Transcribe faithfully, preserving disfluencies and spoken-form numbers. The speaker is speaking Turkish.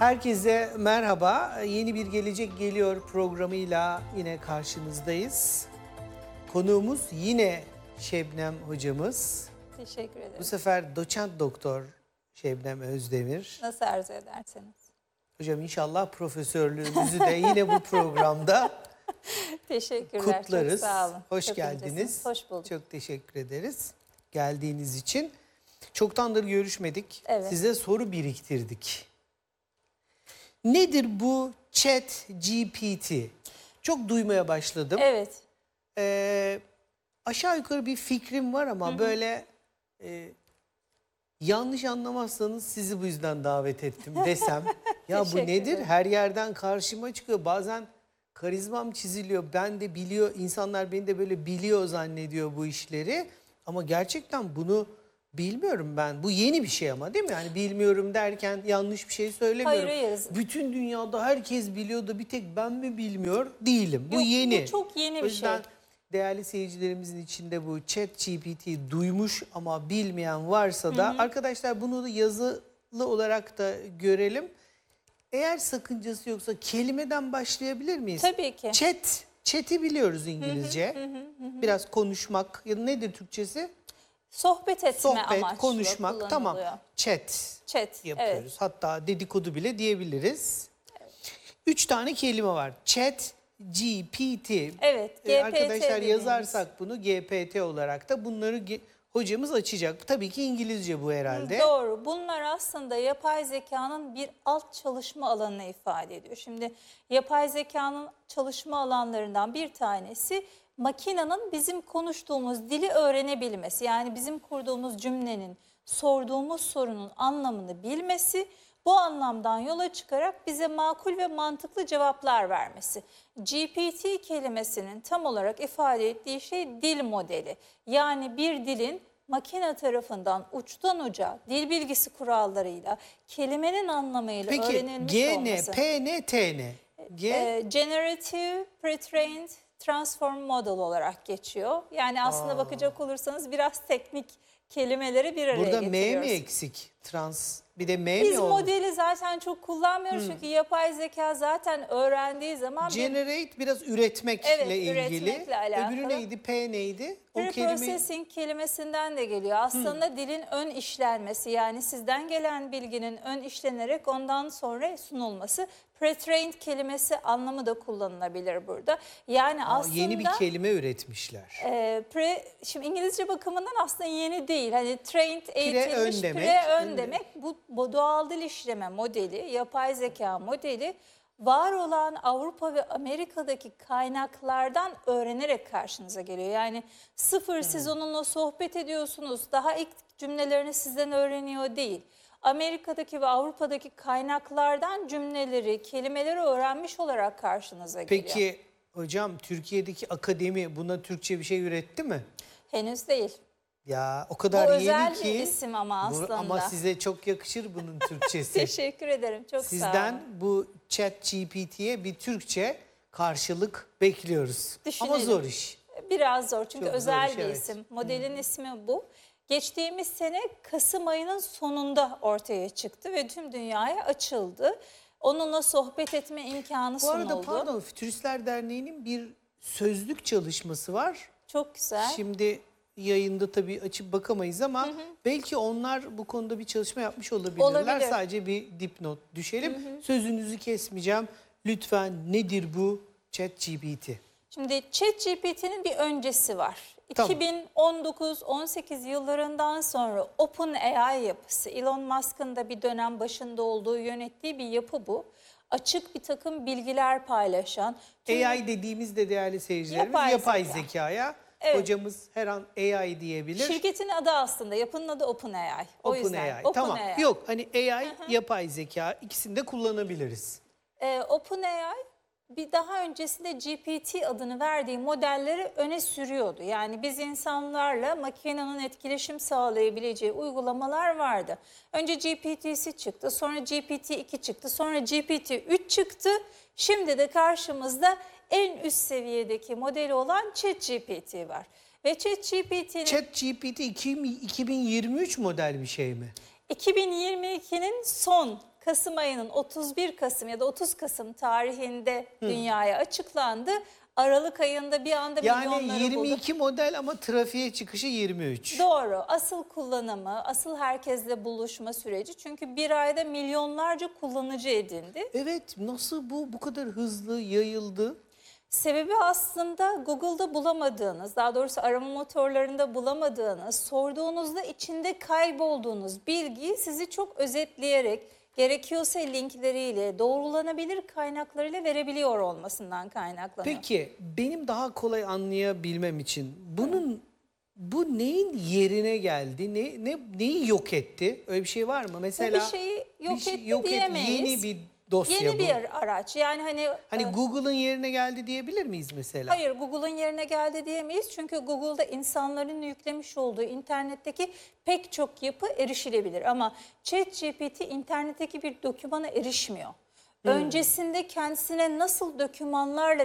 Herkese merhaba. Yeni bir Gelecek Geliyor programıyla yine karşınızdayız. Konuğumuz yine Şebnem hocamız. Teşekkür ederim. Bu sefer doçent doktor Şebnem Özdemir. Nasıl arzu ederseniz. Hocam inşallah profesörlüğünüzü de yine bu programda Teşekkürler. kutlarız. Çok sağ olun. Hoş Çok geldiniz. incesiniz. Hoş bulduk. Çok teşekkür ederiz geldiğiniz için. Çoktandır görüşmedik. Evet. Size soru biriktirdik. Nedir bu Chat G P T? Çok duymaya başladım. Evet. Ee, aşağı yukarı bir fikrim var ama hı hı. böyle e, yanlış anlamazsanız sizi bu yüzden davet ettim desem. Ya bu nedir? Her yerden karşıma çıkıyor. Bazen karizmam çiziliyor. Ben de biliyor, insanlar beni de böyle biliyor zannediyor bu işleri. Ama gerçekten bunu bilmiyorum ben. Bu yeni bir şey ama değil mi? Yani bilmiyorum derken yanlış bir şey söylemiyorum. Hayır, hayır. Bütün dünyada herkes biliyor da bir tek ben mi bilmiyor değilim. Bu Yok, yeni. Bu çok yeni bir şey. O yüzden değerli seyircilerimizin içinde bu Chat G P T duymuş ama bilmeyen varsa da hı hı. arkadaşlar bunu da yazılı olarak da görelim. Eğer sakıncası yoksa kelimeden başlayabilir miyiz? Tabii ki. Chat, chat'i biliyoruz İngilizce. Hı hı, hı hı. Biraz konuşmak ya da nedir Türkçesi? Sohbet etme Sohbet, amaçlı konuşmak, tamam. Chat, Chat yapıyoruz. Evet. Hatta dedikodu bile diyebiliriz. Evet. Üç tane kelime var. Chat G P T. Evet, G P T ee, arkadaşlar dediğimiz. yazarsak bunu G P T olarak da bunları hocamız açacak. Tabii ki İngilizce bu herhalde. Doğru. Bunlar aslında yapay zekanın bir alt çalışma alanını ifade ediyor. Şimdi yapay zekanın çalışma alanlarından bir tanesi makinenin bizim konuştuğumuz dili öğrenebilmesi. Yani bizim kurduğumuz cümlenin, sorduğumuz sorunun anlamını bilmesi, bu anlamdan yola çıkarak bize makul ve mantıklı cevaplar vermesi. G P T kelimesinin tam olarak ifade ettiği şey dil modeli. Yani bir dilin makine tarafından uçtan uca dil bilgisi kurallarıyla, kelimenin anlamıyla Peki, öğrenilmiş G olması. Peki G ne, P ne? G... E, Generative Pre-trained Transform Model olarak geçiyor. Yani aslında Aa. bakacak olursanız biraz teknik kelimeleri bir araya Burada getiriyoruz. Burada M mi eksik? Trans bir de M Biz mi oldu? Biz modeli zaten çok kullanmıyoruz hmm. çünkü yapay zeka zaten öğrendiği zaman... Generate bir... biraz üretmekle evet, ilgili. Üretmekle alakalı. Öbürü neydi? P neydi? Pre-processing kelime... kelimesinden de geliyor. Aslında hmm. dilin ön işlenmesi, yani sizden gelen bilginin ön işlenerek ondan sonra sunulması. Pre-trained kelimesi anlamı da kullanılabilir burada. Yani Aa, aslında yeni bir kelime üretmişler. E, pre, şimdi İngilizce bakımından aslında yeni değil. Hani trained, eğitilmiş, pre ön demek. Pre ön demek. Bu, bu doğal dil işleme modeli, yapay zeka modeli var olan Avrupa ve Amerika'daki kaynaklardan öğrenerek karşınıza geliyor. Yani sıfır hmm. siz onunla sohbet ediyorsunuz. Daha ilk cümlelerini sizden öğreniyor değil. Amerika'daki ve Avrupa'daki kaynaklardan cümleleri, kelimeleri öğrenmiş olarak karşınıza geliyor. Peki hocam Türkiye'deki akademi buna Türkçe bir şey üretti mi? Henüz değil. Ya o kadar Bu yeni özel ki. bir isim ama aslında. Ama size çok yakışır bunun Türkçesi. Teşekkür ederim, çok Sizden sağ olun. Sizden bu Chat G P T'ye bir Türkçe karşılık bekliyoruz. Düşünelim. Ama zor iş. Biraz zor çünkü çok özel zor iş, bir evet. isim. Modelin hmm. ismi bu. Geçtiğimiz sene Kasım ayının sonunda ortaya çıktı ve tüm dünyaya açıldı. Onunla sohbet etme imkanı sunuldu. Bu arada pardon, Fütüristler Derneği'nin bir sözlük çalışması var. Çok güzel. Şimdi yayında tabii açıp bakamayız ama hı hı. belki onlar bu konuda bir çalışma yapmış olabilirler. Olabilir. Sadece bir dipnot düşelim. Hı hı. Sözünüzü kesmeyeceğim. Lütfen nedir bu Chat G P T? Şimdi Chat G P T'nin bir öncesi var. Tamam. iki bin on dokuz on sekiz yıllarından sonra OpenAI yapısı, Elon Musk'ın da bir dönem başında olduğu, yönettiği bir yapı bu. Açık bir takım bilgiler paylaşan. Tüm... A I dediğimizde değerli seyircilerimiz yapay, yapay zeka. zekaya. Evet. Hocamız her an A I diyebilir. Şirketin adı aslında, yapının adı OpenAI. O Open yüzden A I. Tamam. Open A I. Yok hani A I, hı hı. yapay zeka, ikisini de kullanabiliriz. Ee, OpenAI bir daha öncesinde G P T adını verdiği modelleri öne sürüyordu. Yani biz insanlarla makinenin etkileşim sağlayabileceği uygulamalar vardı. Önce G P T'si çıktı, sonra G P T iki çıktı, sonra G P T üç çıktı. Şimdi de karşımızda en üst seviyedeki modeli olan ChatGPT var. Ve ChatGPT'nin... ChatGPT iki bin yirmi üç model bir şey mi? iki bin yirmi ikinin son Kasım ayının otuz bir Kasım ya da otuz Kasım tarihinde dünyaya açıklandı. Aralık ayında bir anda Yani milyonları yirmi buldu. iki model ama trafiğe çıkışı yirmi üç. Doğru. Asıl kullanımı, asıl herkesle buluşma süreci. Çünkü bir ayda milyonlarca kullanıcı edindi. Evet, nasıl bu bu kadar hızlı yayıldı? Sebebi aslında Google'da bulamadığınız, daha doğrusu arama motorlarında bulamadığınız, sorduğunuzda içinde kaybolduğunuz bilgiyi sizi çok özetleyerek, gerekiyorsa linkleriyle, doğrulanabilir kaynaklarıyla verebiliyor olmasından kaynaklanıyor. Peki benim daha kolay anlayabilmem için bunun bu neyin yerine geldi? Ne ne neyi yok etti? Öyle bir şey var mı? Bu Mesela bir şeyi yok bir şey etti yok etti, diyemeyiz. yeni bir dosya Yeni bu. bir araç. Yani hani Hani e, Google'ın yerine geldi diyebilir miyiz mesela? hayır, Google'ın yerine geldi diyemeyiz. Çünkü Google'da insanların yüklemiş olduğu internetteki pek çok yapı erişilebilir. Ama ChatGPT internetteki bir dokümana erişmiyor. Öncesinde kendisine nasıl dokümanlarla